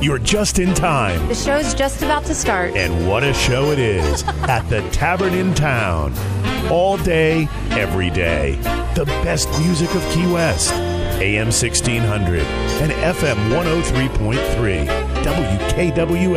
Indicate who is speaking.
Speaker 1: You're just in time.
Speaker 2: The show's just about to start.
Speaker 1: And what a show it is at the Tavern in Town. All day, every day. The best music of Key West. AM 1600 and FM 103.3. WKWS.